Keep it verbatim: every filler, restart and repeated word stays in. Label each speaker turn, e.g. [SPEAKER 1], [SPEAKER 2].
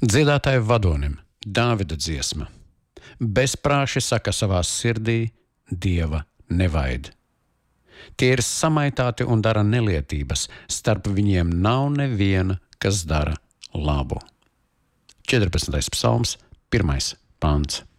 [SPEAKER 1] Dziedātāju vadonim Dāvida dziesma. Bezprāši saka savā sirdī, Dieva nevaid. Tie ir samaitāti un dara nelietības, starp viņiem nav neviena, kas dara labu. četrpadsmitais psalms, pirmais pants.